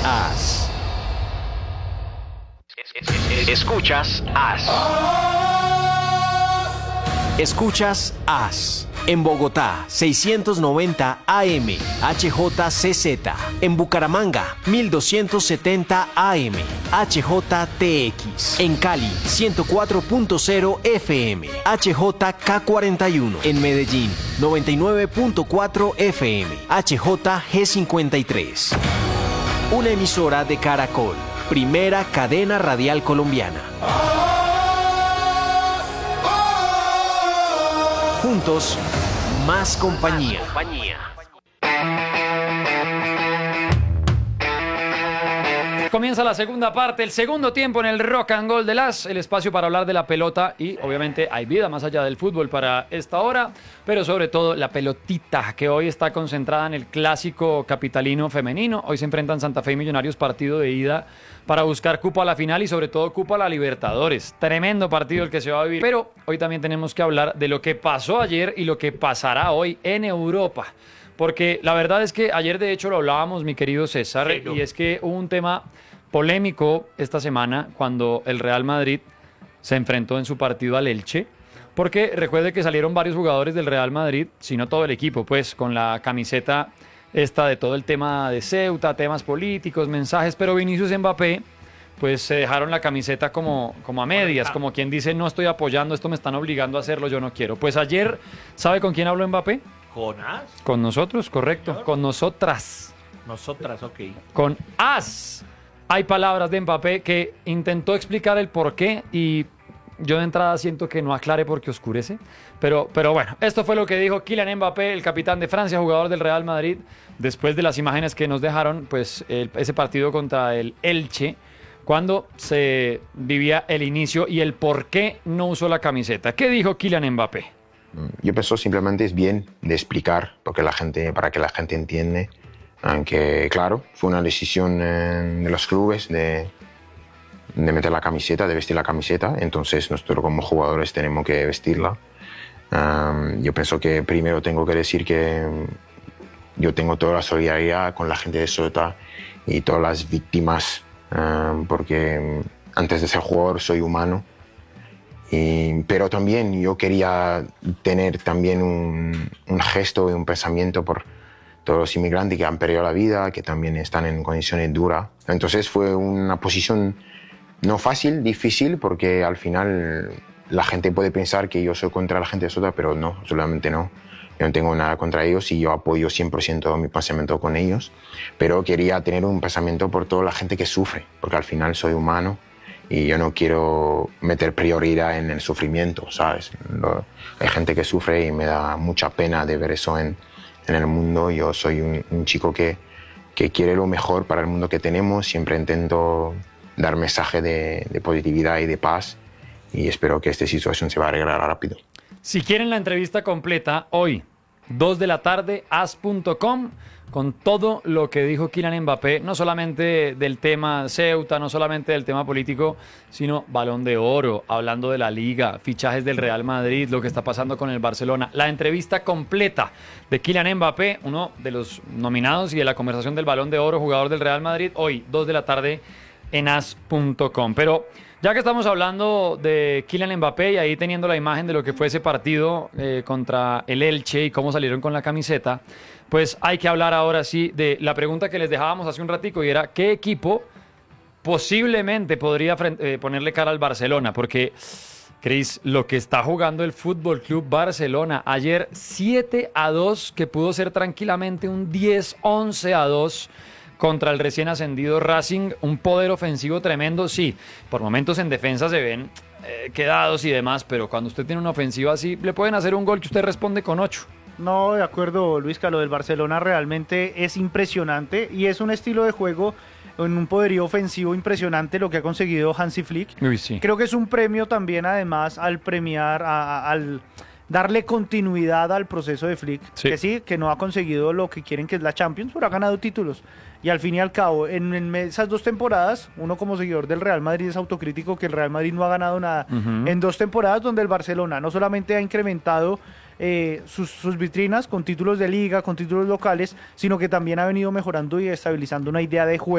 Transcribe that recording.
AS. Escuchas AS. Escuchas AS. En Bogotá, 690 AM, HJCZ. En Bucaramanga, 1270 AM, HJTX. En Cali, 104.0 FM, HJK41. En Medellín, 99.4 FM, HJG53. Una emisora de Caracol, primera cadena radial colombiana. Juntos, más compañía. Comienza la segunda parte, el segundo tiempo en el Rock and Gold de AS, el espacio para hablar de la pelota y obviamente hay vida más allá del fútbol para esta hora, pero sobre todo la pelotita que hoy está concentrada en el clásico capitalino femenino. Hoy se enfrentan Santa Fe y Millonarios, partido de ida para buscar cupo a la final y sobre todo cupo a la Libertadores. Tremendo partido el que se va a vivir, pero hoy también tenemos que hablar de lo que pasó ayer y lo que pasará hoy en Europa. Porque la verdad es que ayer de hecho lo hablábamos, mi querido César, sí, y es que hubo un tema polémico esta semana cuando el Real Madrid se enfrentó en su partido al Elche, porque recuerde que salieron varios jugadores del Real Madrid, si no todo el equipo, pues con la camiseta esta de todo el tema de Ceuta, temas políticos, mensajes, pero Vinicius Mbappé, pues se dejaron la camiseta como a medias, como quien dice, no estoy apoyando, esto me están obligando a hacerlo, yo no quiero. Pues ayer, ¿sabe con quién habló Mbappé? ¿Con AS? Con nosotros, correcto. ¿Señor? Con nosotras. Nosotras, ok. Con AS. Hay palabras de Mbappé que intentó explicar el porqué y yo de entrada siento que no aclare porque oscurece. Pero bueno, esto fue lo que dijo Kylian Mbappé, el capitán de Francia, jugador del Real Madrid, después de las imágenes que nos dejaron, pues ese partido contra el Elche, cuando se vivía el inicio y el por qué no usó la camiseta. ¿Qué dijo Kylian Mbappé? Yo pienso simplemente es bien de explicar para que la gente entiende, aunque claro, fue una decisión de los clubes de meter la camiseta, de vestir la camiseta, entonces nosotros como jugadores tenemos que vestirla. Yo pienso que primero tengo que decir que yo tengo toda la solidaridad con la gente de Ceuta y todas las víctimas, porque antes de ser jugador soy humano. Pero también yo quería tener también un gesto y un pensamiento por todos los inmigrantes que han perdido la vida, que también están en condiciones duras. Entonces fue una posición no fácil, difícil, porque al final la gente puede pensar que yo soy contra la gente de Ceuta, pero no, absolutamente no. Yo no tengo nada contra ellos y yo apoyo 100% mi pensamiento con ellos, pero quería tener un pensamiento por toda la gente que sufre, porque al final soy humano. Y yo no quiero meter prioridad en el sufrimiento, ¿sabes? Hay gente que sufre y me da mucha pena de ver eso en el mundo. Yo soy un chico que quiere lo mejor para el mundo que tenemos. Siempre intento dar mensaje de positividad y de paz. Y espero que esta situación se va a arreglar rápido. Si quieren la entrevista completa, hoy, 2 de la tarde, as.com, con todo lo que dijo Kylian Mbappé, no solamente del tema Ceuta, no solamente del tema político, sino Balón de Oro, hablando de la Liga, fichajes del Real Madrid, lo que está pasando con el Barcelona. La entrevista completa de Kylian Mbappé, uno de los nominados y de la conversación del Balón de Oro, jugador del Real Madrid, hoy, 2 de la tarde, en as.com. Pero ya que estamos hablando de Kylian Mbappé y ahí teniendo la imagen de lo que fue ese partido contra el Elche y cómo salieron con la camiseta, pues hay que hablar ahora sí de la pregunta que les dejábamos hace un ratico y era ¿qué equipo posiblemente podría ponerle cara al Barcelona? Porque, Cris, lo que está jugando el Fútbol Club Barcelona ayer 7-2, que pudo ser tranquilamente un 10-11-2 contra el recién ascendido Racing, un poder ofensivo tremendo, sí, por momentos en defensa se ven quedados y demás, pero cuando usted tiene una ofensiva así, le pueden hacer un gol que usted responde con 8. No, de acuerdo, Luisca, lo del Barcelona realmente es impresionante y es un estilo de juego en un poderío ofensivo impresionante lo que ha conseguido Hansi Flick. Uy, sí. Creo que es un premio también, además, al premiar, al darle continuidad al proceso de Flick, sí, que no ha conseguido lo que quieren, que es la Champions, pero ha ganado títulos. Y al fin y al cabo, en esas 2 temporadas, uno como seguidor del Real Madrid es autocrítico que el Real Madrid no ha ganado nada. En 2 temporadas donde el Barcelona no solamente ha incrementado sus vitrinas con títulos de liga, con títulos locales, sino que también ha venido mejorando y estabilizando una idea de juego